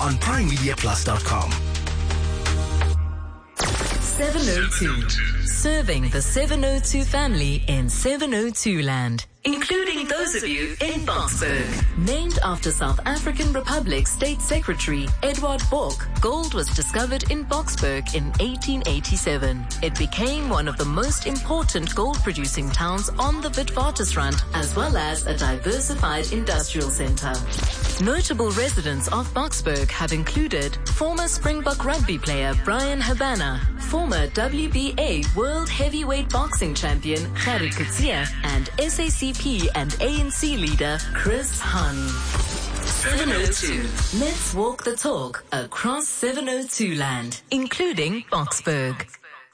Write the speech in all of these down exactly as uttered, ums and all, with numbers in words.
on prime media plus dot com. seven oh two. Serving the seven oh two family in seven oh two land, including those of you in Boksburg. Named after South African Republic State Secretary Edward Bork, gold was discovered in Boksburg in eighteen eighty-seven. It became one of the most important gold-producing towns on the Witwatersrand, as well as a diversified industrial center. Notable residents of Boksburg have included former Springbok rugby player Brian Habana, former W B A World Heavyweight Boxing Champion Gerrie Coetzee, and S A C P and A N C leader Chris Hun. seven oh two. Let's walk the talk across seven oh two land, including Boksburg.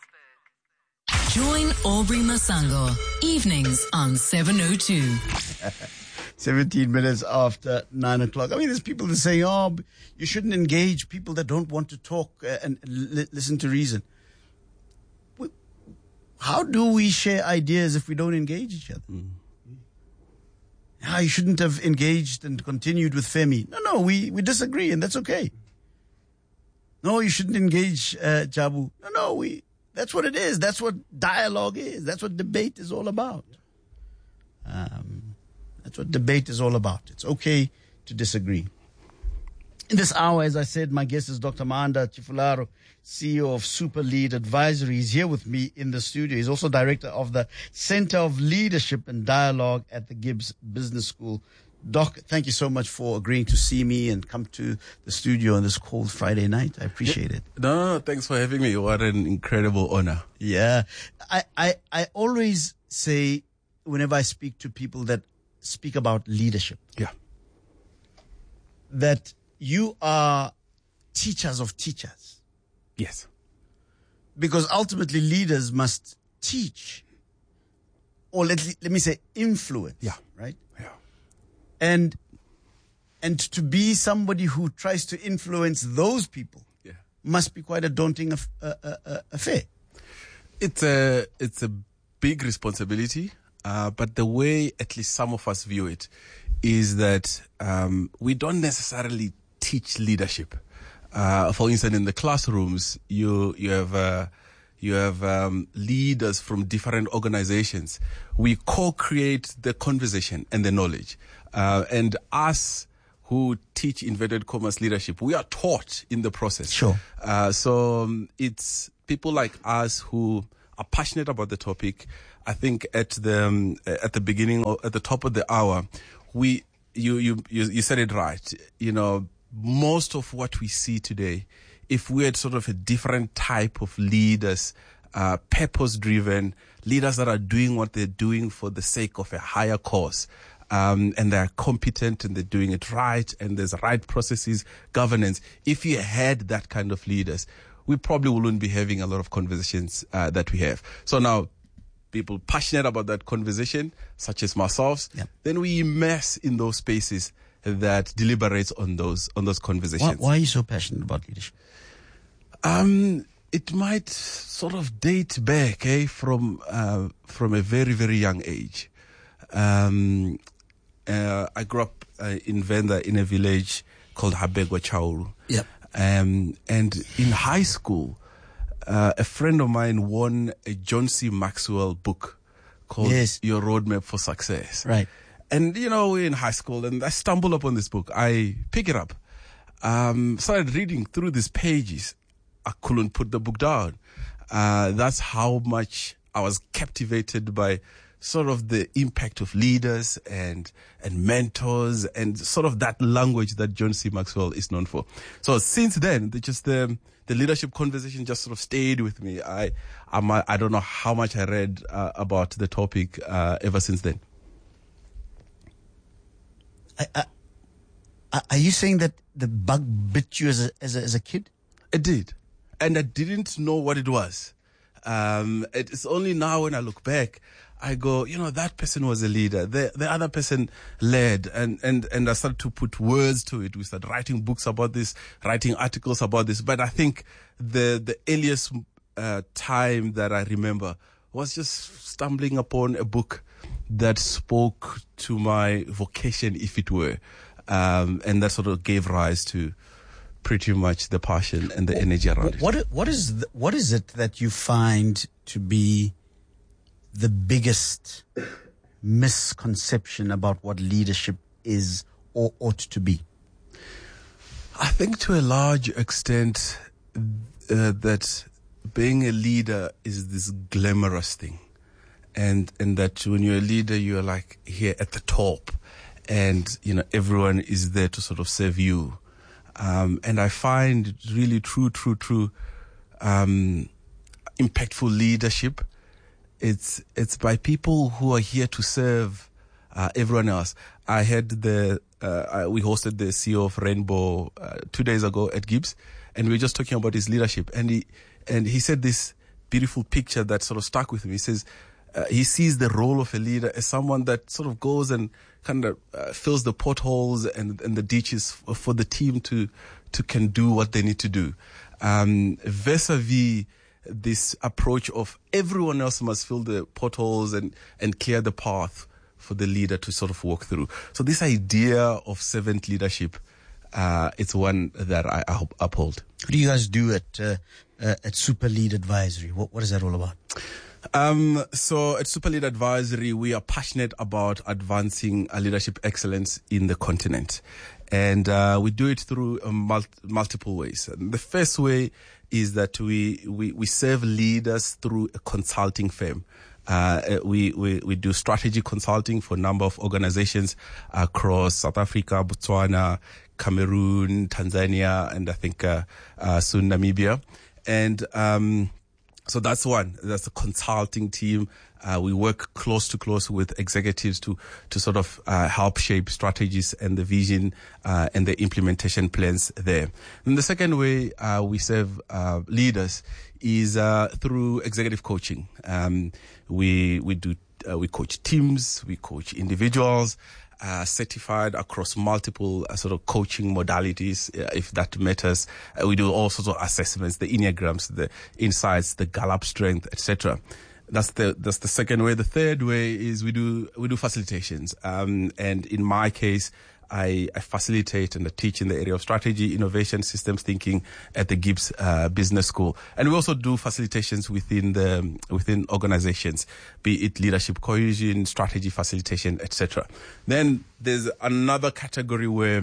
Join Aubrey Masango, evenings on seven oh two. seventeen minutes after nine o'clock. I mean, there's people that say, oh, you shouldn't engage people that don't want to talk uh, and li- listen to reason. We, how do we share ideas if we don't engage each other? Mm. Ah, you shouldn't have engaged and continued with Femi. No, no, we, we disagree, and that's okay. No, you shouldn't engage uh, Jabu. No, no, we. That's what it is. That's what dialogue is. That's what debate is all about. Um, that's what debate is all about. It's okay to disagree. In this hour, as I said, my guest is Doctor Maanda Chifularo, C E O of Super Lead Advisory. He's here with me in the studio. He's also director of the Center of Leadership and Dialogue at the Gibbs Business School. Doc, thank you so much for agreeing to see me and come to the studio on this cold Friday night. I appreciate it. No, thanks for having me. What an incredible honor. Yeah. I, I, I always say, whenever I speak to people that speak about leadership, yeah, that you are teachers of teachers. Yes. Because ultimately leaders must teach, or let, let me say influence. Yeah. Right? Yeah. And and to be somebody who tries to influence those people yeah. must be quite a daunting aff- uh, uh, uh, affair. It's a it's a big responsibility, uh, but the way at least some of us view it is that um, we don't necessarily teach leadership. Uh, for instance, in the classrooms, you you have uh, you have um, leaders from different organizations. We co-create the conversation and the knowledge. Uh, and us who teach inverted commas leadership, we are taught in the process. Sure. Uh, so um, it's people like us who are passionate about the topic. I think at the um, at the beginning or at the top of the hour, we you you you, you said it right. You know, most of what we see today, if we had sort of a different type of leaders, uh, purpose-driven leaders that are doing what they're doing for the sake of a higher cause. Um, and they're competent and they're doing it right and there's right processes, governance. If you had that kind of leaders, we probably wouldn't be having a lot of conversations uh, that we have. So now, people passionate about that conversation, such as myself, yeah. then we immerse in those spaces that deliberates on those on those conversations. Why, why are you so passionate about leadership? Um, it might sort of date back, eh, from uh, from a very very young age. Um, Uh, I grew up uh, in Venda in a village called Habegwa Chauru. Yep. Um, and in high school, uh, a friend of mine won a John C. Maxwell book called yes. Your Roadmap for Success. Right. And, you know, we're in high school and I stumbled upon this book. I pick it up, um, started reading through these pages. I couldn't put the book down. Uh, that's how much I was captivated by sort of the impact of leaders and and mentors and sort of that language that John C. Maxwell is known for. So since then, the, just the the leadership conversation just sort of stayed with me. I I'm, I don't know how much I read uh, about the topic uh, ever since then. I, I, are you saying that the bug bit you as a, as a, as a kid? It did, and I didn't know what it was. Um, it's only now when I look back, I go, you know, that person was a leader. The the other person led, and, and, and I started to put words to it. We started writing books about this, writing articles about this. But I think the the earliest uh, time that I remember was just stumbling upon a book that spoke to my vocation, if it were, um, and that sort of gave rise to pretty much the passion and the energy around what, it. What is the, what is it that you find to be the biggest misconception about what leadership is or ought to be? I think to a large extent uh, that being a leader is this glamorous thing. And and that when you're a leader, you're like here at the top. And, you know, everyone is there to sort of serve you. Um, and I find really true, true, true um, impactful leadership. It's it's by people who are here to serve uh, everyone else. I had the uh, we hosted the C E O of Rainbow uh, two days ago at Gibbs, and we were just talking about his leadership. And he and he said this beautiful picture that sort of stuck with me. He says uh, he sees the role of a leader as someone that sort of goes and kind of uh, fills the potholes and and the ditches for, for the team to to can do what they need to do. Um, vis-a-vis this approach of everyone else must fill the potholes and, and clear the path for the leader to sort of walk through. So this idea of servant leadership, uh, it's one that I, I uphold. What do you guys do at uh, uh, at Super Lead Advisory? What what is that all about? Um, so at Super Lead Advisory, we are passionate about advancing uh, leadership excellence in the continent. And uh, we do it through uh, mul- multiple ways. And the first way is that we, we, we serve leaders through a consulting firm. Uh, we, we, we do strategy consulting for a number of organizations across South Africa, Botswana, Cameroon, Tanzania, and I think uh, uh, soon Namibia. And um, so that's one. That's the consulting team. Uh, we work close to close with executives to, to sort of uh, help shape strategies and the vision uh, and the implementation plans there. And the second way uh, we serve uh, leaders is uh, through executive coaching. Um, we we do uh, we coach teams, we coach individuals. Uh, certified across multiple uh, sort of coaching modalities, uh, if that matters. Uh, we do all sorts of assessments, the Enneagrams, the insights, the Gallup strength, et cetera. That's the that's the second way. The third way is we do we do facilitations. Um, and in my case, I, I facilitate and I teach in the area of strategy, innovation, systems thinking at the Gibbs uh, Business School. And we also do facilitations within the within organizations, be it leadership cohesion, strategy facilitation, et cetera. Then there's another category where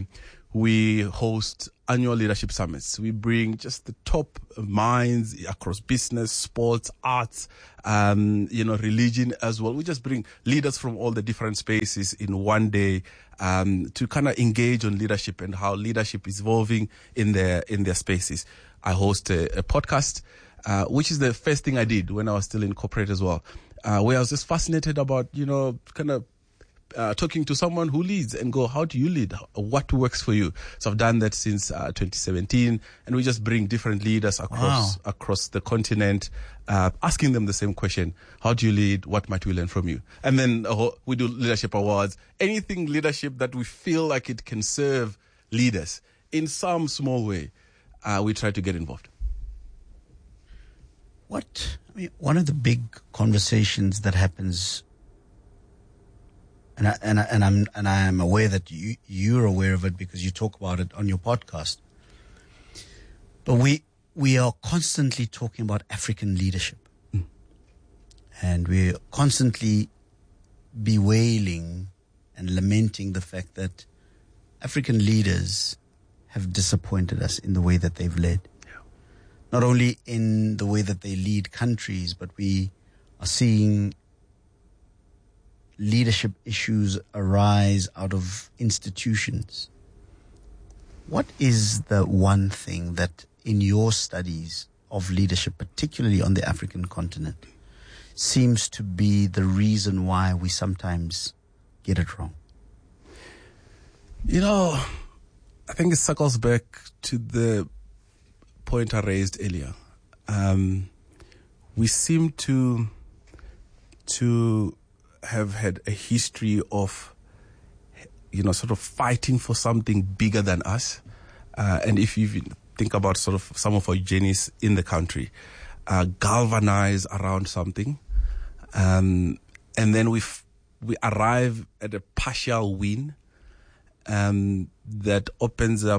we host annual leadership summits. We bring just the top minds across business, sports, arts, um, you know, religion as well. We just bring leaders from all the different spaces in one day, um, to kind of engage on leadership and how leadership is evolving in their, in their spaces. I host a, a podcast, uh, which is the first thing I did when I was still in corporate as well, uh, where I was just fascinated about, you know, kind of Uh, talking to someone who leads and go, how do you lead? What works for you? So I've done that since uh, twenty seventeen, and we just bring different leaders across wow. across the continent, uh, asking them the same question: how do you lead? What might we learn from you? And then uh, we do leadership awards. Anything leadership that we feel like it can serve leaders in some small way, uh, we try to get involved. What I mean, one of the big conversations that happens. And I, and I, and I'm and I am aware that you you're aware of it because you talk about it on your podcast. But we we are constantly talking about African leadership, mm. and we're constantly bewailing and lamenting the fact that African leaders have disappointed us in the way that they've led. Yeah. Not only in the way that they lead countries, but we are seeing leadership issues arise out of institutions. What is the one thing that in your studies of leadership, particularly on the African continent, seems to be the reason why we sometimes get it wrong? You know, I think it circles back to the point I raised earlier. Um, we seem to to have had a history of, you know, sort of fighting for something bigger than us. Uh, and if you think about sort of some of our journeys in the country, uh, galvanize around something. Um, and then we f- we arrive at a partial win, um, that opens up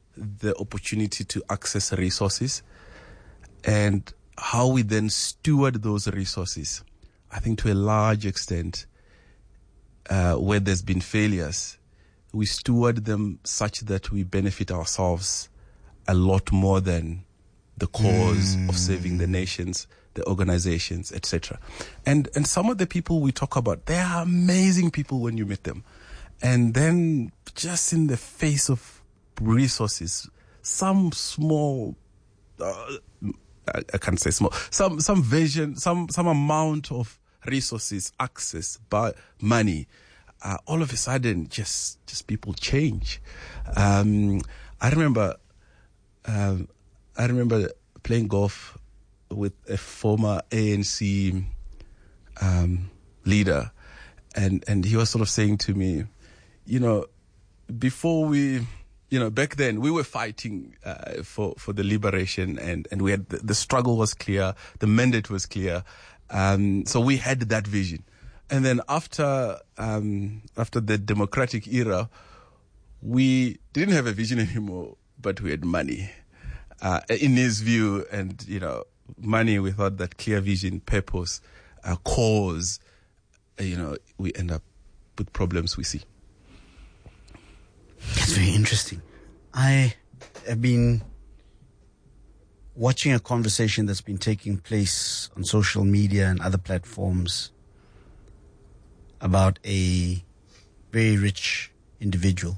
the opportunity to access resources and how we then steward those resources. I think to a large extent, uh, where there's been failures, we steward them such that we benefit ourselves a lot more than the cause mm. of saving the nations, the organizations, et cetera. And and some of the people we talk about, they are amazing people when you meet them. And then just in the face of resources, some small, uh, I, I can't say small, some some vision, some some amount of resources, access, but money, uh, all of a sudden, just just people change. Um, I remember, um, I remember playing golf with a former A N C um, leader, and and he was sort of saying to me, you know, before we, you know, back then we were fighting uh, for for the liberation, and and we had the, the struggle was clear, the mandate was clear, um, so we had that vision, and then after um, after the democratic era, we didn't have a vision anymore, but we had money, uh, in his view, and you know, money without that clear vision, purpose, uh, cause, uh, you know, we end up with problems we see. That's very interesting. I have been watching a conversation that's been taking place on social media and other platforms about a very rich individual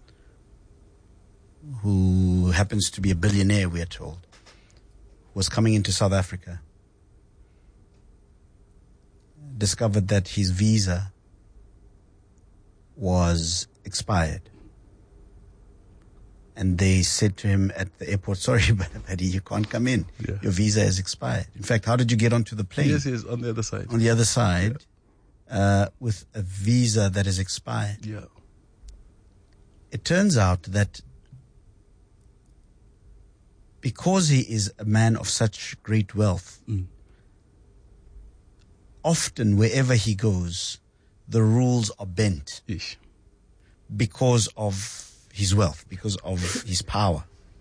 who happens to be a billionaire, we are told, was coming into South Africa, discovered that his visa was expired. And they said to him at the airport, sorry, but buddy, you can't come in. Yeah. Your visa has expired. In fact, how did you get onto the plane? Yes, yes, on the other side. On the other side, yeah. uh, with a visa that has expired. Yeah. It turns out that because he is a man of such great wealth, mm. often wherever he goes, the rules are bent. Ish. Because of his wealth, because of his power.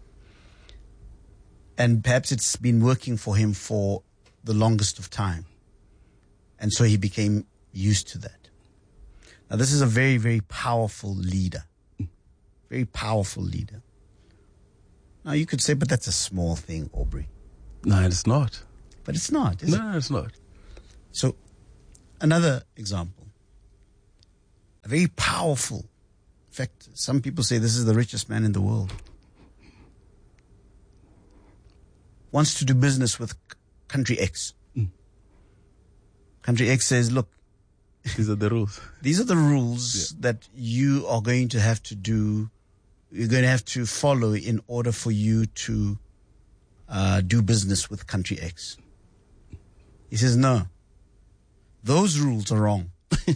And perhaps it's been working for him for the longest of time. And so he became used to that. Now, this is a very, very powerful leader. Very powerful leader. Now, you could say, but that's a small thing, Aubrey. No, it's not. But it's not, is no, it? No, it's not. So, another example. A very powerful, in fact, some people say this is the richest man in the world, wants to do business with Country X. Mm. Country X says, look, these are the rules. These are the rules yeah. that you are going to have to do, you're going to have to follow in order for you to uh, do business with Country X. He says, no, those rules are wrong.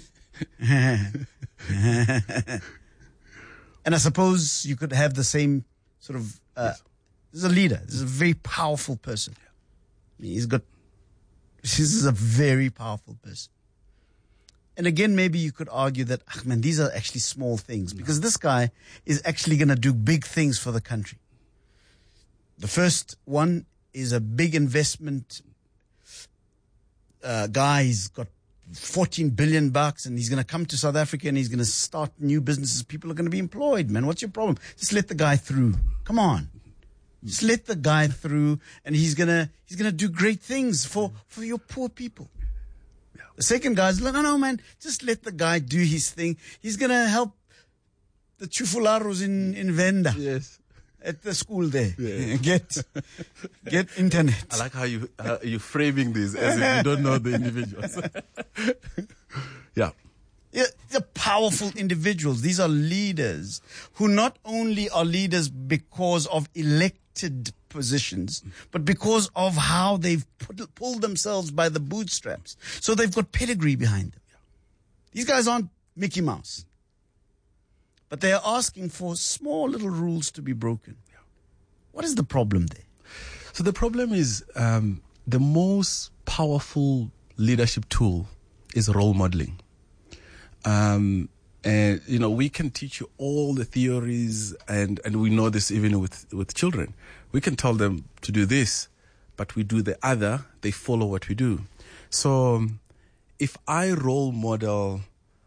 And I suppose you could have the same sort of, uh, yes. This is a leader. This is a very powerful person. I mean, he's got, this is a very powerful person. And again, maybe you could argue that, ah, man, these are actually small things because this guy is actually going to do big things for the country. The first one is a big investment uh, guy. He's got fourteen billion bucks and he's going to come to South Africa and he's going to start new businesses. People are going to be employed, man. What's your problem? Just let the guy through. Come on. Just let the guy through and he's going to, he's going to do great things for, for your poor people. Yeah. The second guy's like, no, no, man, just let the guy do his thing. He's going to help the Chufularos in, in Venda. Yes. At the school there. Yeah. Get, get internet. I like how you, how you framing this as if you don't know the individuals. Yeah. Yeah, they're powerful individuals. These are leaders who not only are leaders because of elected positions, but because of how they've put, pulled themselves by the bootstraps. So they've got pedigree behind them. These guys aren't Mickey Mouse. But they are asking for small little rules to be broken. What is the problem there? So the problem is um, the most powerful leadership tool is role modeling. Um, And, you know, we can teach you all the theories, and, and we know this even with, with children. We can tell them to do this, but we do the other, they follow what we do. So if I role model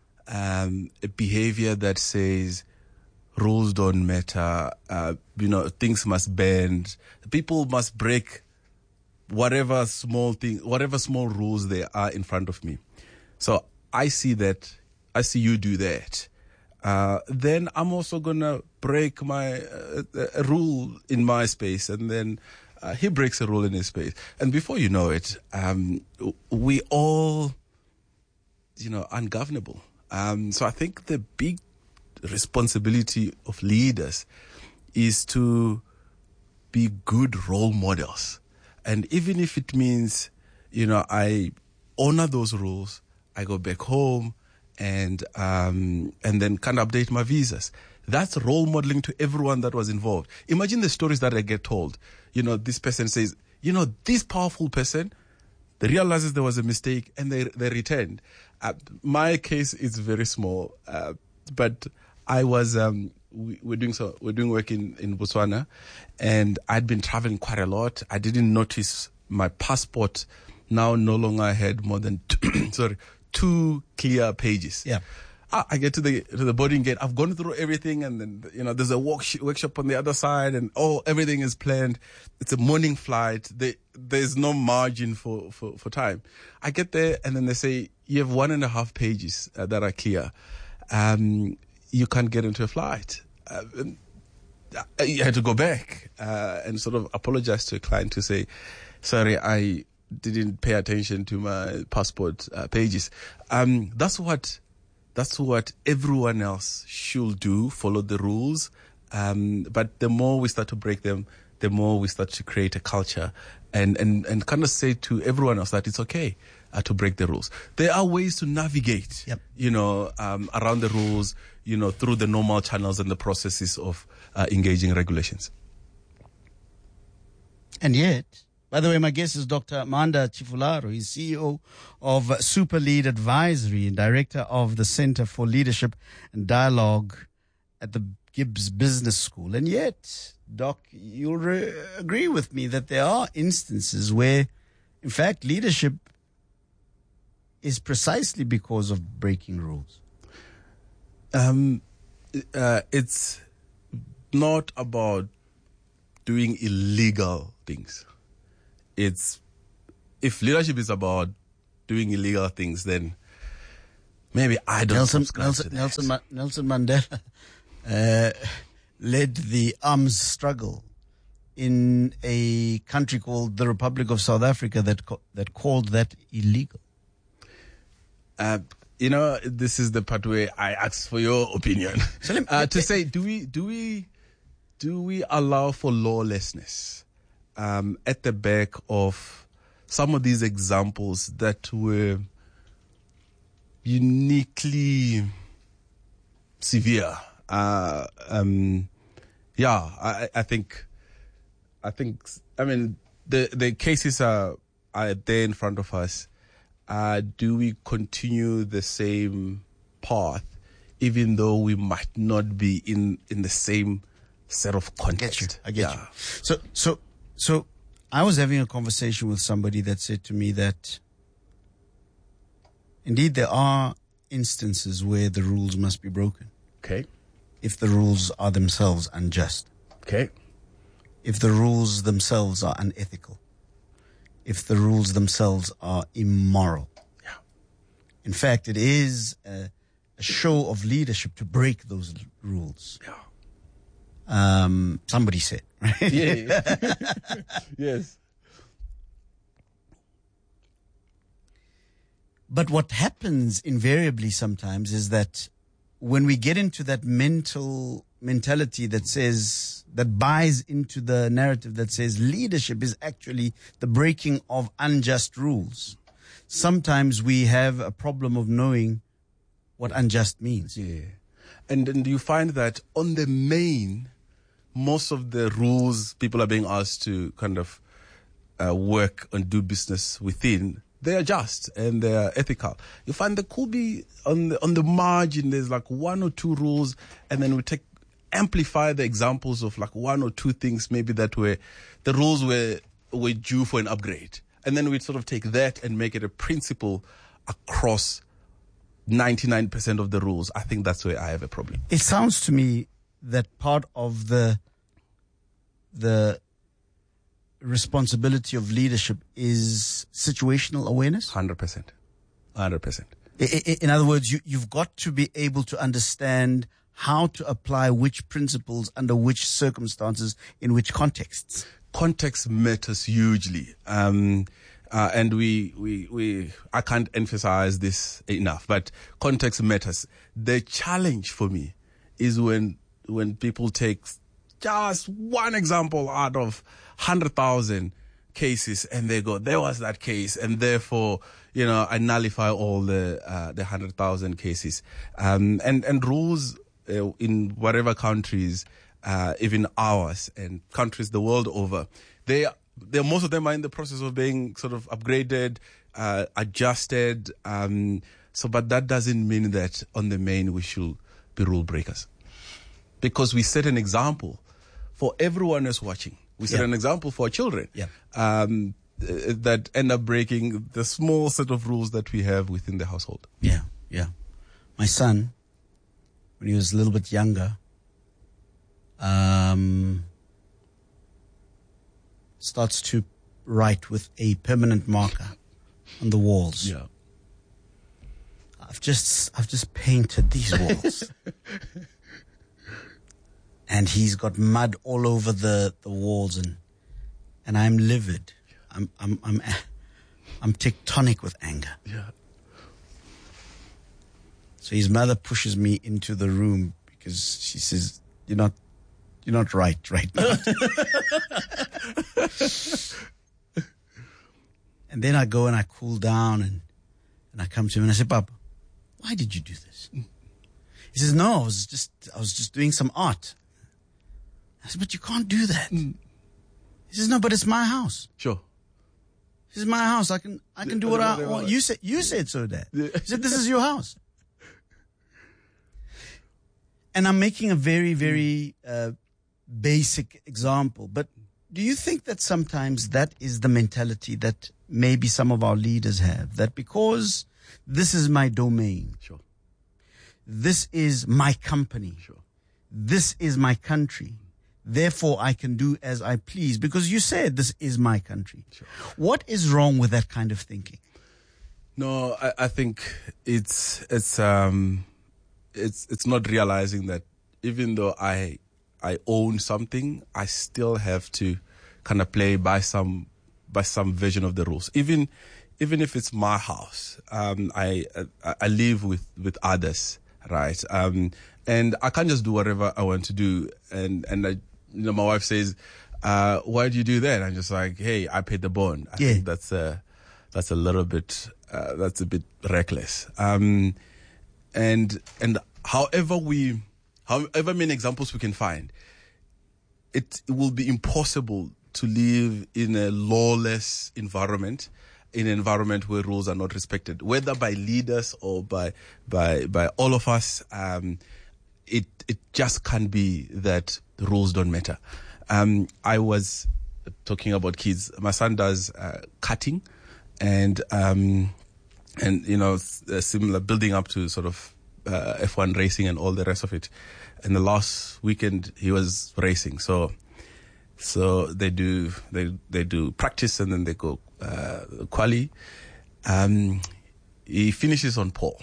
um, a behavior that says rules don't matter, uh, you know, things must bend, people must break whatever small thing, whatever small rules there are in front of me. So I see that, I see you do that. Uh, then I'm also going to break my uh, a rule in my space, and then uh, he breaks a rule in his space. And before you know it, um, we all, you know, ungovernable. Um, so I think the big responsibility of leaders is to be good role models. And even if it means, you know, I honor those rules, I go back home and um, and then can update my visas. That's role modeling to everyone that was involved. Imagine the stories that I get told. You know, this person says, you know, this powerful person, they realizes there was a mistake and they they returned. Uh, my case is very small, uh, but I was um, we, we're doing so we're doing work in, in Botswana, and I'd been traveling quite a lot. I didn't notice my passport now no longer had more than two, sorry two clear pages. Yeah. I, I get to the to the boarding gate. I've gone through everything, and then you know there's a work, workshop on the other side, and oh everything is planned. It's a morning flight. They, there's no margin for, for, for time. I get there, and then they say you have one and a half pages uh, that are clear. Um, you can't get into a flight. Uh, and you had to go back uh, and sort of apologize to a client to say, sorry, I didn't pay attention to my passport uh, pages. Um, that's what that's what everyone else should do, follow the rules. Um, but the more we start to break them, the more we start to create a culture and, and, and kind of say to everyone else that it's okay uh, to break the rules. There are ways to navigate, Yep. you know, um, around the rules, you know, through the normal channels and the processes of uh, engaging regulations. And yet, by the way, my guest is Doctor Manda Chifularo. He's C E O of Super Lead Advisory and Director of the Center for Leadership and Dialogue at the Gibbs Business School. And yet, Doc, you'll re- agree with me that there are instances where, in fact, leadership is precisely because of breaking rules. Um, uh, it's not about doing illegal things. It's, if leadership is about doing illegal things, then maybe I don't Nelson subscribe Nelson to that. Nelson, Ma- Nelson Mandela uh, led the arms struggle in a country called the Republic of South Africa that co- that called that illegal. Uh, you know, this is the part where I ask for your opinion. So let me- uh, to say, do we do we do we allow for lawlessness um, at the back of some of these examples that were uniquely severe? Uh, um, yeah, I, I think, I think, I mean, the the cases are are there in front of us. Uh, do we continue the same path, even though we might not be in, in the same set of context? I get you. I get Yeah. you. So, so, so, I was having a conversation with somebody that said to me that, indeed, there are instances where the rules must be broken Okay. if the rules are themselves unjust, Okay. if the rules themselves are unethical, if the rules themselves are immoral. Yeah. In fact, it is a, a show of leadership to break those l- rules. Yeah. Um, somebody said, right? Yeah. Yes. But what happens invariably sometimes is that when we get into that mental mentality that says, that buys into the narrative that says leadership is actually the breaking of unjust rules, sometimes we have a problem of knowing what unjust means. Yeah. And then you find that on the main, most of the rules people are being asked to kind of uh, work and do business within, they are just and they are ethical. You find there could be on the, on the margin, there's like one or two rules, and then we take, amplify the examples of like one or two things maybe that were, the rules were, were due for an upgrade. And then we'd sort of take that and make it a principle across ninety-nine percent of the rules. I think that's where I have a problem. It sounds to me that part of the the responsibility of leadership is situational awareness. one hundred percent. one hundred percent. In other words, you, you've got to be able to understand how to apply which principles under which circumstances in which contexts. Context matters hugely. Um, uh, and we, we, we, I can't emphasize this enough, but context matters. The challenge for me is when, when people take just one example out of one hundred thousand cases and they go, there was that case, and therefore, you know, I nullify all the, uh, the one hundred thousand cases. Um, and, and rules, uh, in whatever countries, uh, even ours and countries the world over, they, they, most of them are in the process of being sort of upgraded, uh, adjusted. Um, so, but that doesn't mean that on the main we should be rule breakers, because we set an example for everyone who's watching. We set yeah. an example for our children, yeah. um, uh, that end up breaking the small set of rules that we have within the household. Yeah, yeah. My son, when he was a little bit younger, um, starts to write with a permanent marker on the walls. Yeah. I've just, I've just painted these walls. And he's got mud all over the, the walls, and and I'm livid. I'm I'm I'm I'm tectonic with anger. Yeah. So his mother pushes me into the room because she says, "You're not, you're not right right now." And then I go and I cool down, and and I come to him and I say, "Papa, why did you do this?" He says, "No, I was just I was just doing some art." I said, "But you can't do that." Mm. He says, "No, but it's my house." Sure. This is my house. I can I can do what I want. You said you said so, Dad. He said, "This is your house." And I'm making a very, very uh, basic example. But do you think that sometimes that is the mentality that maybe some of our leaders have? That because this is my domain. Sure. This is my company. Sure. This is my country. Therefore, I can do as I please, because you said this is my country. Sure. What is wrong with that kind of thinking? No, I, I think it's it's um it's it's not realizing that even though I I own something, I still have to kind of play by some by some version of the rules. Even even if it's my house, um, I, I I live with with others, right? Um, and I can't just do whatever I want to do, and and I. You know, my wife says, uh, why do you do that? I'm just like, hey, I paid the bond. I yeah. think that's a, that's a little bit, uh, that's a bit reckless. Um, and, and however we, however many examples we can find, it, it will be impossible to live in a lawless environment, in an environment where rules are not respected, whether by leaders or by, by, by all of us. Um, it, it just can't be that the rules don't matter. Um, I was talking about kids. My son does uh, cutting, and um, and you know, similar building up to sort of uh, F one racing and all the rest of it. And the last weekend he was racing, so so they do they they do practice and then they go uh, quali. Um, he finishes on pole,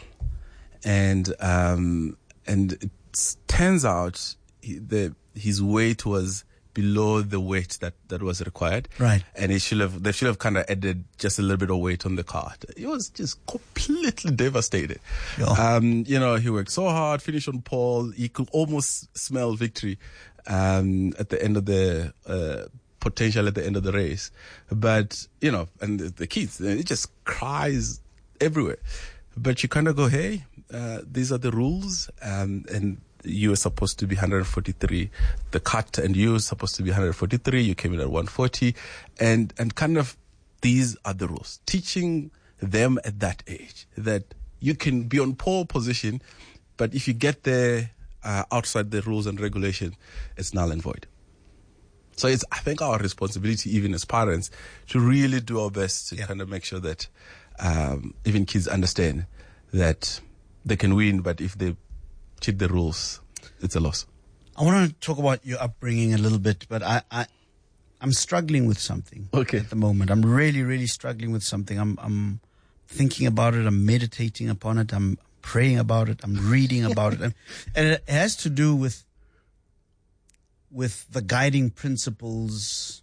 and um, and it turns out he, the his weight was below the weight that, that was required. Right. And it should have, they should have kind of added just a little bit of weight on the car. He was just completely devastated. Yeah. Um, you know, he worked so hard, finished on pole. He could almost smell victory, um, at the end of the, uh, potential at the end of the race. But, you know, and the, the kids, it just cries everywhere. But you kind of go, hey, uh, these are the rules. Um, and, you were supposed to be one hundred forty-three, the cut, and you were supposed to be one hundred forty-three, you came in at one forty, and, and kind of these are the rules. Teaching them at that age, that you can be on pole position, but if you get there uh, outside the rules and regulations, it's null and void. So it's, I think, our responsibility, even as parents, to really do our best to yeah. kind of make sure that um, even kids understand that they can win, but if they cheat the rules, it's a loss. I want to talk about your upbringing a little bit, but I, I, I'm struggling with something okay. at the moment. I'm really, really struggling with something. I'm, I'm thinking about it. I'm meditating upon it. I'm praying about it. I'm reading about it. And it has to do with, with the guiding principles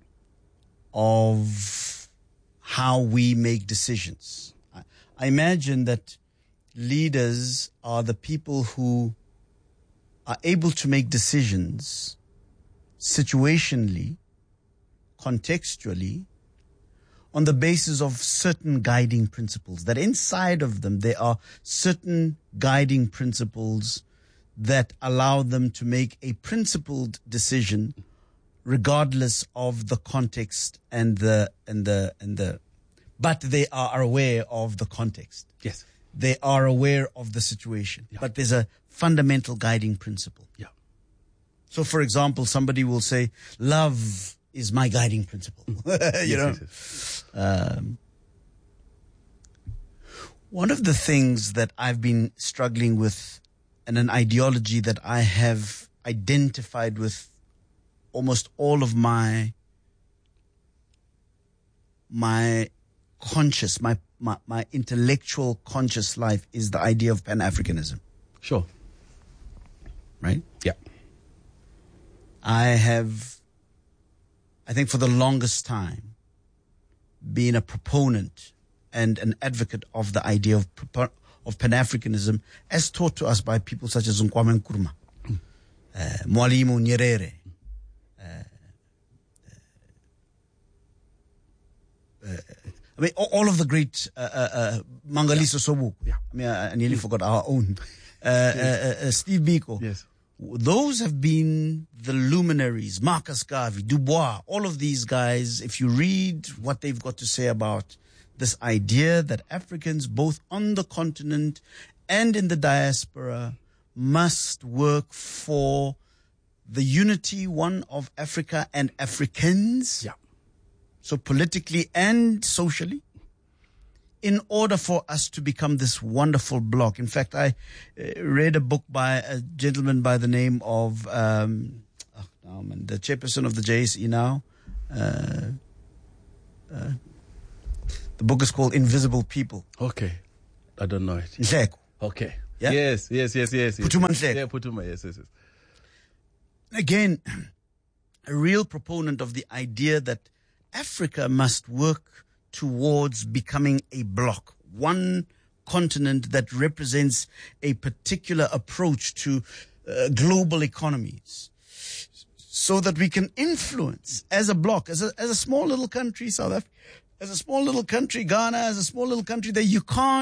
of how we make decisions. I, I imagine that leaders are the people who are able to make decisions situationally, contextually, on the basis of certain guiding principles. That inside of them, there are certain guiding principles that allow them to make a principled decision regardless of the context and the, and the, and the, but they are aware of the context. Yes. They are aware of the situation, yeah. but there's a fundamental guiding principle. Yeah. So, for example, somebody will say, love is my guiding principle. you yes, know, yes, yes. Um, one of the things that I've been struggling with, and an ideology that I have identified with almost all of my my conscious, my my, my intellectual conscious life, is the idea of Pan-Africanism. Sure. Right? Yeah. I have, I think for the longest time, been a proponent and an advocate of the idea of of Pan-Africanism as taught to us by people such as Kwame Nkrumah, mm. uh, Mwalimu Nyerere, uh, uh, I mean, all of the great, uh, uh, uh, Mangaliso yeah. Sobukwe. Yeah. I mean, I, I nearly mm. forgot our own. Uh, yes. uh, uh, Steve Biko. Yes. Those have been the luminaries, Marcus Garvey, Du Bois, all of these guys. If you read what they've got to say about this idea that Africans, both on the continent and in the diaspora, must work for the unity, one, of Africa and Africans. Yeah. So politically and socially, in order for us to become this wonderful bloc. In fact, I uh, read a book by a gentleman by the name of, um, oh, no, man, the chairperson of the J S E now. Uh, uh, the book is called Invisible People. Okay. I don't know it. Nhleko. Okay. Yeah? Yes, yes, yes, yes. yes. Phuthuma Nhleko. Yeah, Phuthuma, yes, yes, yes. Again, a real proponent of the idea that Africa must work towards becoming a bloc, one continent that represents a particular approach to uh, global economies, so that we can influence as a bloc, as a, as a small little country, South Africa, as a small little country, Ghana, as a small little country, that you can't